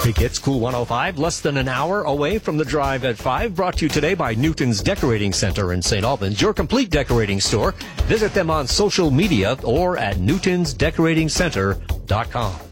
Hey kids, Cool 105, less than an hour away from the Drive at 5, brought to you today by Newton's Decorating Center in St. Albans, your complete decorating store. Visit them on social media or at newtonsdecoratingcenter.com.